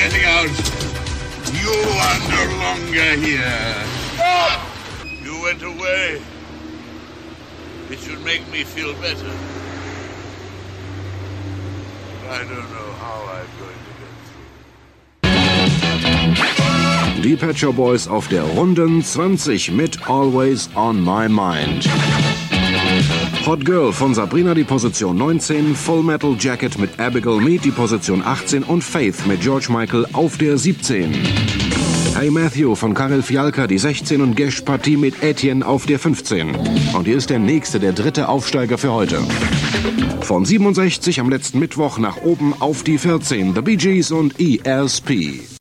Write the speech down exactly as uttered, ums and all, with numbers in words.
getting out. You are no longer here. You went away. It should make me feel better. I don't know how I'm going to get through. Die Pet Shop Boys auf der Runden zwanzig mit Always on My Mind. Hot Girl von Sabrina die Position neunzehn, Full Metal Jacket mit Abigail Mead die Position achtzehn und Faith mit George Michael auf der siebzehn. Hey Matthew von Karel Fialka die sechzehn und Gesh Partie mit Etienne auf der fünfzehn. Und hier ist der nächste, der dritte Aufsteiger für heute. Von siebenundsechzig am letzten Mittwoch nach oben auf die vierzehn, The Bee Gees und E S P.